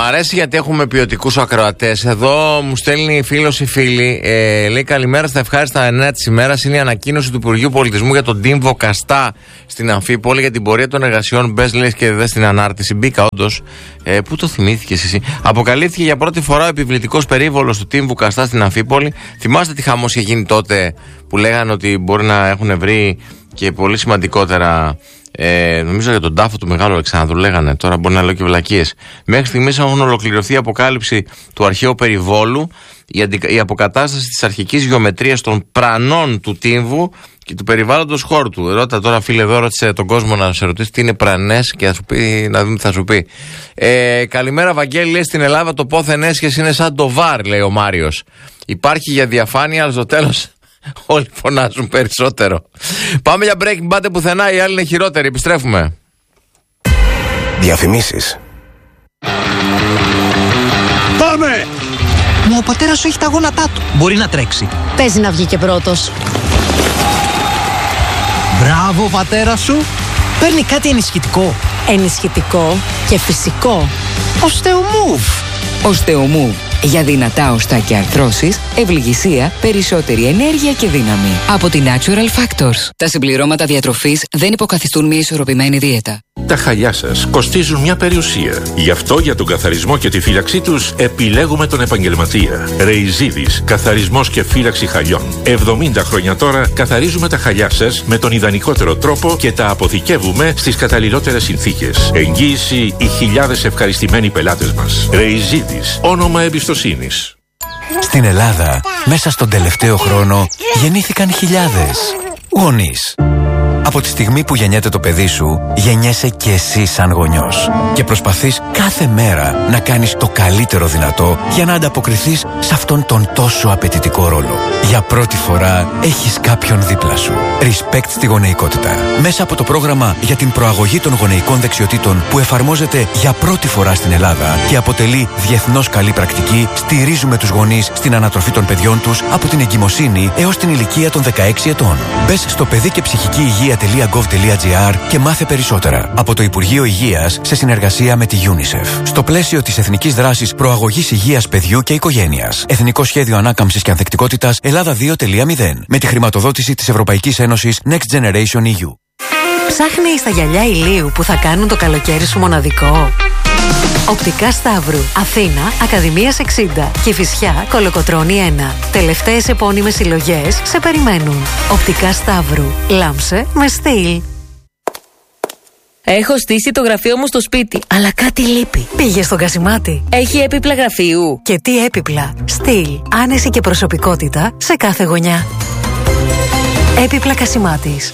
αρέσει γιατί έχουμε ποιοτικούς ακροατές. Εδώ μου στέλνει φίλος ή φίλη. Λέει καλημέρα στα ευχάριστα νέα της ημέρας. Είναι η ανακοίνωση του Υπουργείου Πολιτισμού για τον Τίμβο Καστά στην Αμφίπολη για την πορεία των εργασιών. Μπες, λες και δε στην ανάρτηση. Μπήκα όντως. Πού το θυμήθηκες εσύ? Αποκαλύφθηκε για πρώτη φορά ο επιβλητικός περίβολος του Τίμβου Καστά στην Αμφίπολη. Θυμάστε τι χαμός είχε γίνει τότε που λέγανε ότι μπορεί να έχουν βρει και πολύ σημαντικότερα. Νομίζω για τον τάφο του Μεγάλου Αλεξάνδρου λέγανε, τώρα μπορεί να λέω και βλακίες. Μέχρι στιγμής έχουν ολοκληρωθεί η αποκάλυψη του αρχαίου περιβόλου, η αποκατάσταση της αρχικής γεωμετρίας των πρανών του Τίμβου και του περιβάλλοντος χώρου του. Ρώτα τώρα, φίλε, εδώ ρώτησε τον κόσμο να σε ρωτήσει τι είναι πρανές και θα σου πει, να δούμε τι θα σου πει. Καλημέρα, Βαγγέλη. Λέει στην Ελλάδα το πόθεν έσχες είναι σαν το βαρ, λέει ο Μάριος. Υπάρχει για διαφάνεια, αλλά στο τέλος όλοι φωνάζουν περισσότερο. Πάμε για break, μην πάτε πουθενά, οι άλλοι είναι χειρότεροι. Επιστρέφουμε. Διαφημίσεις. Πάμε! Μα ο πατέρας σου έχει τα γόνατά του. Μπορεί να τρέξει. Παίζει να βγει και πρώτος. Μπράβο, πατέρα σου. Παίρνει κάτι ενισχυτικό. Ενισχυτικό και φυσικό. Οστεομούβ. Οστεομούβ. Για δυνατά οστά και αρθρώσεις, ευληγησία, περισσότερη ενέργεια και δύναμη. Από τη Natural Factors. Τα συμπληρώματα διατροφής δεν υποκαθιστούν μια ισορροπημένη δίαιτα. Τα χαλιά σας κοστίζουν μια περιουσία. Γι' αυτό για τον καθαρισμό και τη φύλαξή τους επιλέγουμε τον επαγγελματία. Ρεϊζίδης, καθαρισμός και φύλαξη χαλιών. 70 χρόνια τώρα καθαρίζουμε τα χαλιά σας με τον ιδανικότερο τρόπο και τα αποθηκεύουμε στις καταλληλότερες συνθήκες. Εγγύηση οι χιλιάδες ευχαριστημένοι πελάτες μας. Ρεϊζίδης, όνομα εμπιστοσύνης. Στην Ελλάδα, μέσα στον τελευταίο χρόνο, γεννήθηκαν χιλιάδες γονείς. Από τη στιγμή που γεννιέται το παιδί σου, γεννιέσαι και εσύ σαν γονιός. Και προσπαθείς κάθε μέρα να κάνεις το καλύτερο δυνατό για να ανταποκριθείς σε αυτόν τον τόσο απαιτητικό ρόλο. Για πρώτη φορά έχεις κάποιον δίπλα σου. Respect στη γονεϊκότητα. Μέσα από το πρόγραμμα για την προαγωγή των γονεϊκών δεξιοτήτων που εφαρμόζεται για πρώτη φορά στην Ελλάδα και αποτελεί διεθνώς καλή πρακτική, στηρίζουμε τους γονείς στην ανατροφή των παιδιών τους από την εγκυμοσύνη έως την ηλικία των 16 ετών. Μπες στο παιδί και ψυχική υγεία.gov.gr και μάθε περισσότερα. Από το Υπουργείο Υγείας σε συνεργασία με τη UNICEF. Στο πλαίσιο της Εθνικής Δράσης Προαγωγής Υγείας Παιδιού και Οικογένειας. Εθνικό Σχέδιο Ανάκαμψης και Ανθεκτικότητας Ελλάδα 2.0. Με τη χρηματοδότηση της Ευρωπαϊκής Ένωσης Next Generation EU. Ψάχνεις τα γυαλιά ηλίου που θα κάνουν το καλοκαίρι σου μοναδικό? Οπτικά Σταύρου, Αθήνα, Ακαδημίας 60, Κηφισιά, Κολοκοτρώνη 1. Τελευταίες επώνυμες συλλογές σε περιμένουν. Οπτικά Σταύρου, λάμψε με στυλ. Έχω στήσει το γραφείο μου στο σπίτι, αλλά κάτι λείπει. Πήγε στον Κασιμάτη. Έχει έπιπλα γραφείου. Και τι έπιπλα? Στυλ, άνεση και προσωπικότητα σε κάθε γωνιά. Έπιπλα Κασιμάτης.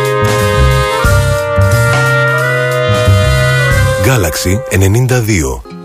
Galaxy 92.